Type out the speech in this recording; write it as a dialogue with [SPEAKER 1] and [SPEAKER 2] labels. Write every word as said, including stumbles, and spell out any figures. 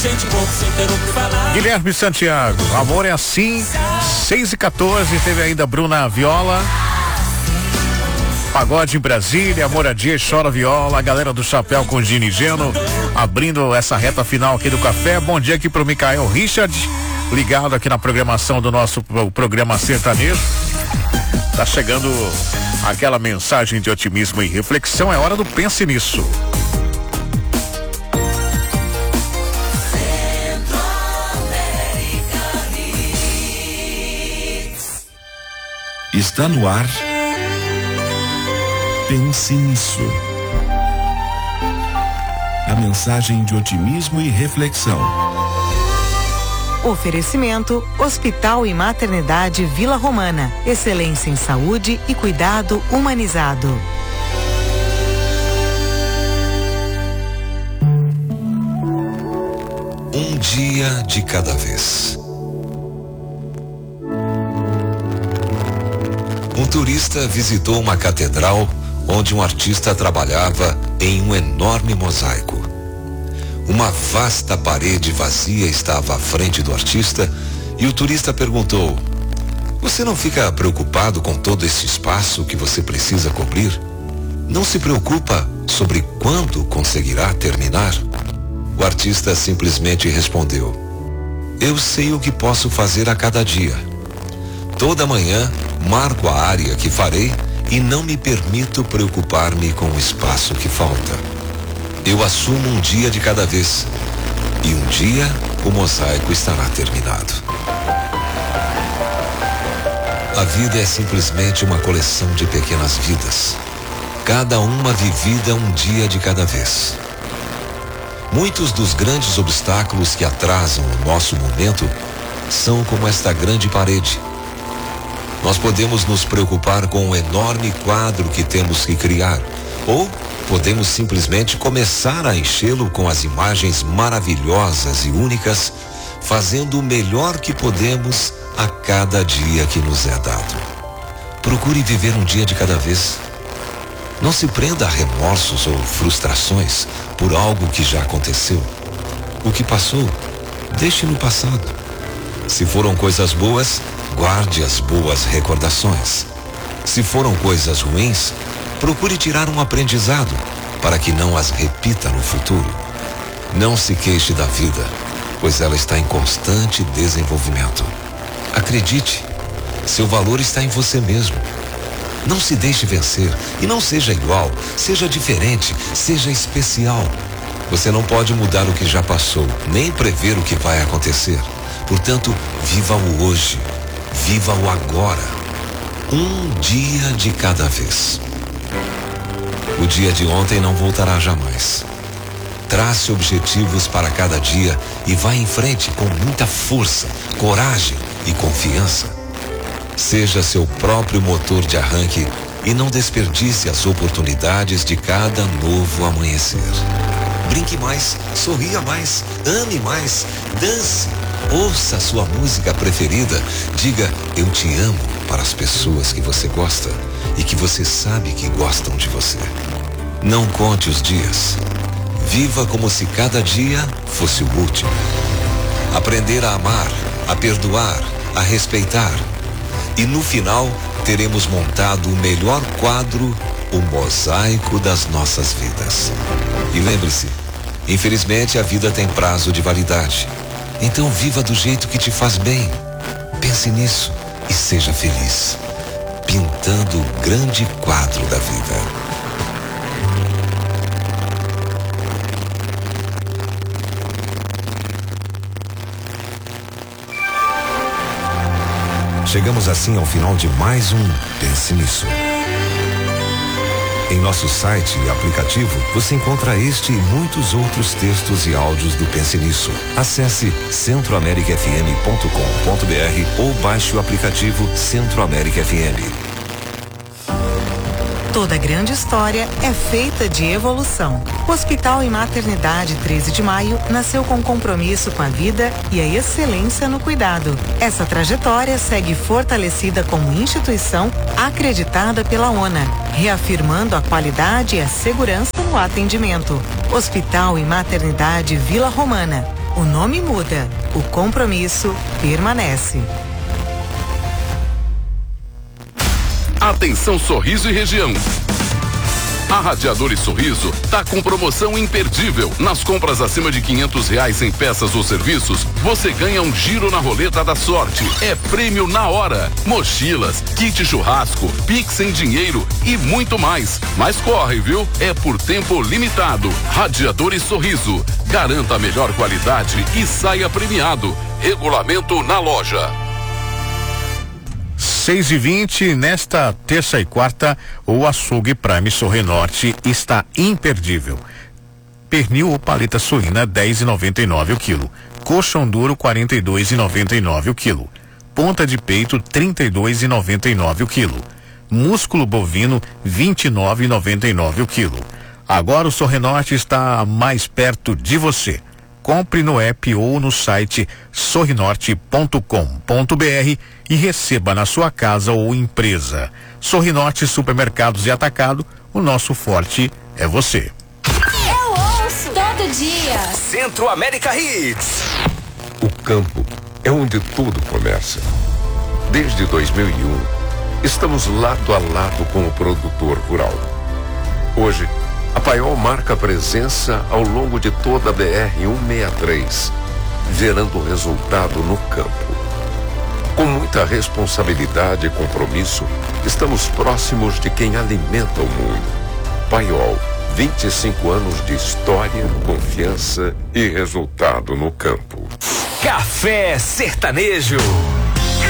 [SPEAKER 1] Guilherme Santiago, amor é assim. Seis e quatorze, teve ainda Bruna Viola. Pagode em Brasília, Moradia e Chora Viola, a galera do Chapéu com Gini e Geno, abrindo essa reta final aqui do café. Bom dia aqui pro Micael Richard, ligado aqui na programação do nosso pro, programa sertanejo. Tá chegando aquela mensagem de otimismo e reflexão, é hora do Pense Nisso.
[SPEAKER 2] Está no ar. Pense Nisso. A mensagem de otimismo e reflexão.
[SPEAKER 3] Oferecimento: Hospital e Maternidade Vila Romana. Excelência em saúde e cuidado humanizado.
[SPEAKER 4] Um dia de cada vez. Um turista visitou uma catedral onde um artista trabalhava em um enorme mosaico. Uma vasta parede vazia estava à frente do artista e o turista perguntou: "Você não fica preocupado com todo esse espaço que você precisa cobrir? Não se preocupa sobre quando conseguirá terminar?" O artista simplesmente respondeu: "Eu sei o que posso fazer a cada dia. Toda manhã marco a área que farei e não me permito preocupar-me com o espaço que falta. Eu assumo um dia de cada vez e um dia o mosaico estará terminado." A vida é simplesmente uma coleção de pequenas vidas, cada uma vivida um dia de cada vez. Muitos dos grandes obstáculos que atrasam o nosso momento são como esta grande parede. Nós podemos nos preocupar com o enorme quadro que temos que criar, ou podemos simplesmente começar a enchê-lo com as imagens maravilhosas e únicas, fazendo o melhor que podemos a cada dia que nos é dado. Procure viver um dia de cada vez. Não se prenda a remorsos ou frustrações por algo que já aconteceu. O que passou, deixe no passado. Se foram coisas boas, guarde as boas recordações. Se foram coisas ruins, procure tirar um aprendizado para que não as repita no futuro. Não se queixe da vida, pois ela está em constante desenvolvimento. Acredite, seu valor está em você mesmo. Não se deixe vencer e não seja igual, seja diferente, seja especial. Você não pode mudar o que já passou, nem prever o que vai acontecer. Portanto, viva o hoje. Viva o agora, um dia de cada vez. O dia de ontem não voltará jamais. Trace objetivos para cada dia e vá em frente com muita força, coragem e confiança. Seja seu próprio motor de arranque e não desperdice as oportunidades de cada novo amanhecer. Brinque mais, sorria mais, ame mais, dance. Ouça a sua música preferida, diga "eu te amo" para as pessoas que você gosta e que você sabe que gostam de você. Não conte os dias. Viva como se cada dia fosse o último. Aprender a amar, a perdoar, a respeitar. E no final, teremos montado o melhor quadro, o mosaico das nossas vidas. E lembre-se, infelizmente a vida tem prazo de validade. Então viva do jeito que te faz bem. Pense nisso e seja feliz, pintando o grande quadro da vida.
[SPEAKER 5] Chegamos assim ao final de mais um Pense Nisso. Em nosso site e aplicativo, você encontra este e muitos outros textos e áudios do Pense Nisso. Acesse centro américa f m ponto com ponto b r ou baixe o aplicativo Centro América F M.
[SPEAKER 3] Toda grande história é feita de evolução. O Hospital e Maternidade treze de maio nasceu com compromisso com a vida e a excelência no cuidado. Essa trajetória segue fortalecida como instituição acreditada pela ONA, reafirmando a qualidade e a segurança no atendimento. Hospital e Maternidade Vila Romana. O nome muda, o compromisso permanece.
[SPEAKER 6] Atenção Sorriso e região. A Radiadores Sorriso tá com promoção imperdível. Nas compras acima de quinhentos reais em peças ou serviços, você ganha um giro na roleta da sorte. É prêmio na hora. Mochilas, kit churrasco, Pix em dinheiro e muito mais. Mas corre, viu? É por tempo limitado. Radiadores Sorriso. Garanta a melhor qualidade e saia premiado. Regulamento na loja.
[SPEAKER 1] seis e vinte, nesta terça e quarta, o açougue Prime Sorrinorte está imperdível. Pernil ou paleta suína dez e noventa e nove o quilo. Coxão duro quarenta e dois e noventa e nove o quilo. Ponta de peito trinta e dois e noventa e nove o quilo. Músculo bovino vinte e nove e noventa e nove o quilo. Agora o Sorrinorte está mais perto de você. Compre no app ou no site sorrinorte ponto com ponto br e receba na sua casa ou empresa. Sorrinorte Supermercados e Atacado, o nosso forte é você.
[SPEAKER 7] Eu ouço todo dia.
[SPEAKER 8] Centro América Hits.
[SPEAKER 9] O campo é onde tudo começa. Desde dois mil e um, estamos lado a lado com o produtor rural. Hoje, a Paiol marca presença ao longo de toda a B R cento e sessenta e três, gerando resultado no campo. Com muita responsabilidade e compromisso, estamos próximos de quem alimenta o mundo. Paiol, vinte e cinco anos de história, confiança e resultado no campo.
[SPEAKER 8] Café Sertanejo.